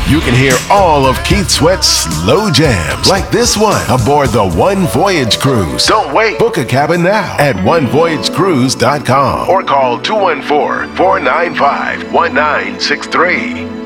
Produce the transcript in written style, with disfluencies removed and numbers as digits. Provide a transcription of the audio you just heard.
You can hear all of Keith Sweat's slow jams, like this one, aboard the One Voyage Cruise. Don't wait. Book a cabin now at onevoyagecruise.com or call 214-495-1963.